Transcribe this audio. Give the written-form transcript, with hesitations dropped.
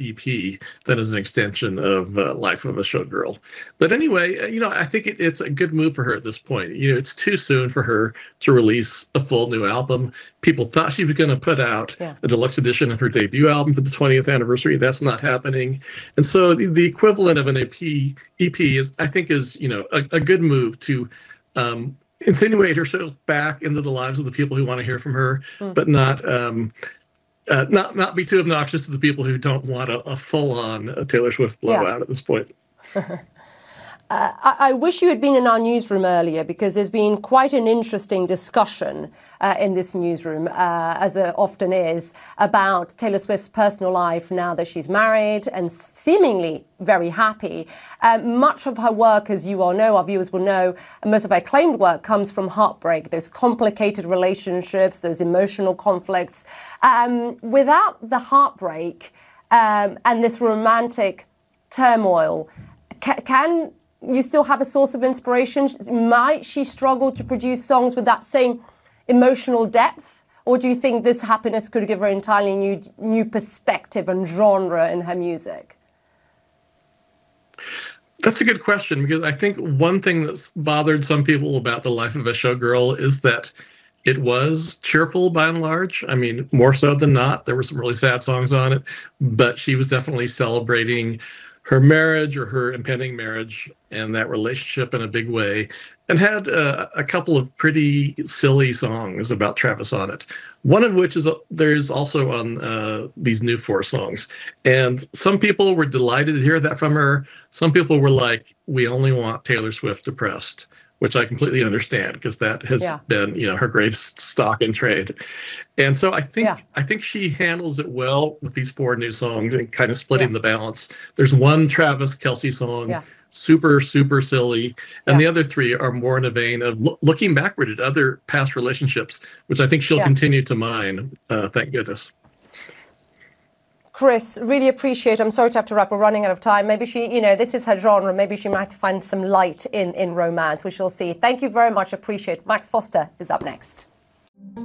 EP that is an extension of Life of a Showgirl. But anyway, I think it's a good move for her at this point. It's too soon for her to release a full new album. People thought she was going to put out a deluxe edition of her debut album for the 20th anniversary. That's not happening. And so the equivalent of an EP is, I think, is a good move to insinuate herself back into the lives of the people who want to hear from her, but not be too obnoxious to the people who don't want a full-on Taylor Swift blowout at this point. I wish you had been in our newsroom earlier, because there's been quite an interesting discussion in this newsroom, as there often is, about Taylor Swift's personal life now that she's married and seemingly very happy. Much of her work, as you all know, our viewers will know, and most of her acclaimed work comes from heartbreak, those complicated relationships, those emotional conflicts. Without the heartbreak and this romantic turmoil, can you still have a source of inspiration? Might she struggle to produce songs with that same emotional depth? Or do you think this happiness could give her an entirely new perspective and genre in her music? That's a good question, because I think one thing that's bothered some people about The Life of a Showgirl is that it was cheerful by and large. I mean, more so than not. There were some really sad songs on it, but she was definitely celebrating her marriage, or her impending marriage, and that relationship in a big way, and had a couple of pretty silly songs about Travis on it. One of which there's also on these new 4 songs. And some people were delighted to hear that from her. Some people were like, we only want Taylor Swift depressed, which I completely understand, because that has been, her greatest stock in trade. And so I think she handles it well with these 4 new songs and kind of splitting the balance. There's one Travis Kelce song, super, super silly. And the other 3 are more in a vein of looking backward at other past relationships, which I think she'll continue to mine, thank goodness. Chris, really appreciate it. I'm sorry to have to wrap. We're running out of time. Maybe she, this is her genre. Maybe she might find some light in romance. We shall see. Thank you very much. Appreciate it. Max Foster is up next.